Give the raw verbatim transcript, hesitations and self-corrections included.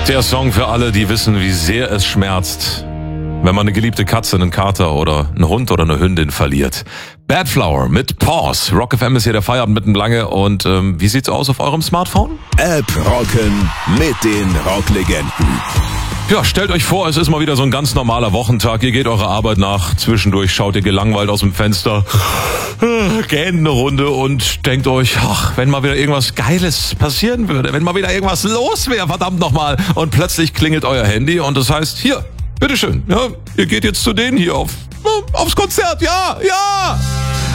Der Song für alle, die wissen, wie sehr es schmerzt, wenn man eine geliebte Katze, einen Kater oder einen Hund oder eine Hündin verliert. Bad Flower mit Pause. Rock F M ist hier der Feierabend mitten Lange. Und ähm, wie sieht's aus auf eurem Smartphone? App rocken mit den Rocklegenden. Ja, stellt euch vor, es ist mal wieder so ein ganz normaler Wochentag. Ihr geht eurer Arbeit nach, zwischendurch schaut ihr gelangweilt aus dem Fenster, gähnt eine Runde und denkt euch, ach, wenn mal wieder irgendwas Geiles passieren würde, wenn mal wieder irgendwas los wäre, verdammt nochmal. Und plötzlich klingelt euer Handy und das heißt, hier, bitteschön, ja, ihr geht jetzt zu denen hier auf, aufs Konzert, ja, ja.